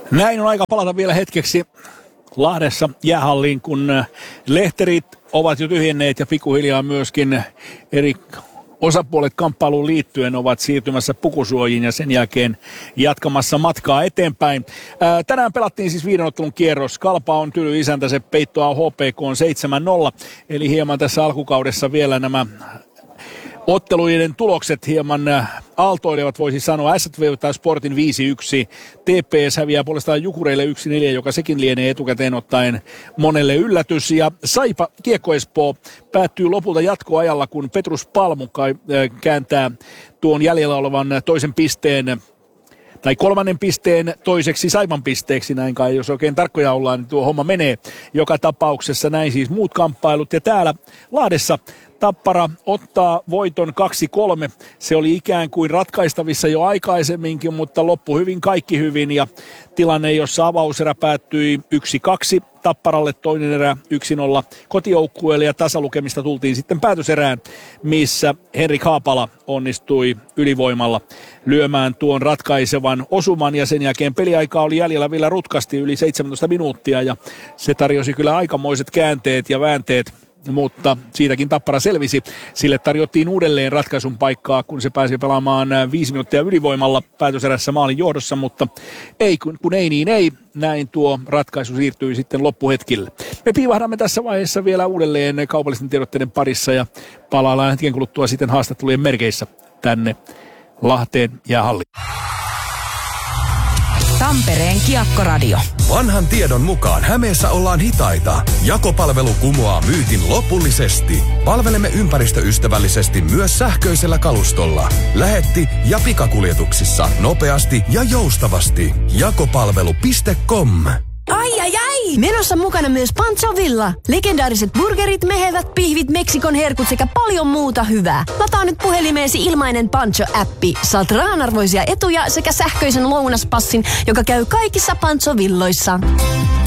Näin on aika palata vielä hetkeksi Lahdessa jäähalliin, kun lehterit ovat jo tyhjenneet ja pikkuhiljaa myöskin eri osapuolet kamppailuun liittyen ovat siirtymässä pukusuojiin ja sen jälkeen jatkamassa matkaa eteenpäin. Tänään pelattiin siis 5 ottelun kierros. Kalpa on Tylyn isäntä, se peittoaa HPK on 7-0. Eli hieman tässä alkukaudessa vielä nämä otteluiden tulokset hieman aaltoilevat, voisi sanoa. SV voittaa Sportin 5-1. TPS häviää puolestaan Jukureille 1-4, joka sekin lienee etukäteen ottaen monelle yllätys. Ja Saipa Kiekko Espoo päättyy lopulta jatkoajalla, kun Petrus Palmukai kääntää tuon jäljellä olevan toisen pisteen tai 3. pisteen toiseksi Saipan pisteeksi, näin kai, jos oikein tarkkoja ollaan, niin tuo homma menee joka tapauksessa. Näin siis muut kamppailut. Ja täällä Lahdessa Tappara ottaa voiton 2-3. Se oli ikään kuin ratkaistavissa jo aikaisemminkin, mutta loppu hyvin, kaikki hyvin. Ja tilanne, jossa avauserä päättyi 1-2 Tapparalle, toinen erä 1-0 kotijoukkueelle ja tasalukemista tultiin sitten päätöserään, missä Henrik Haapala onnistui ylivoimalla lyömään tuon ratkaisevan osuman ja sen jälkeen peliaikaa oli jäljellä vielä rutkasti yli 17 minuuttia ja se tarjosi kyllä aikamoiset käänteet ja väänteet. Mutta siitäkin Tappara selvisi. Sille tarjottiin uudelleen ratkaisun paikkaa, kun se pääsi pelaamaan 5 minuuttia ylivoimalla päätöserässä maalin johdossa, mutta ei, kun ei niin ei. Näin tuo ratkaisu siirtyi sitten loppuhetkille. Me piivahdamme tässä vaiheessa vielä uudelleen kaupallisten tiedotteiden parissa ja palaillaan hetken kuluttua sitten haastattelujen merkeissä tänne Lahteen jäähalliin. Tampereen Kiekkoradio. Vanhan tiedon mukaan Hämeessä ollaan hitaita. Jakopalvelu kumoaa myytin lopullisesti. Palvelemme ympäristöystävällisesti myös sähköisellä kalustolla. Lähetti- ja pikakuljetuksissa nopeasti ja joustavasti. Jakopalvelu.com. Ai! Menossa mukana myös Pancho Villa. Legendaariset burgerit, mehevät pihvit, Meksikon herkut sekä paljon muuta hyvää. Lataa nyt puhelimeesi ilmainen Pancho-appi. Saat rahanarvoisia etuja sekä sähköisen lounaspassin, joka käy kaikissa Pancho Villoissa.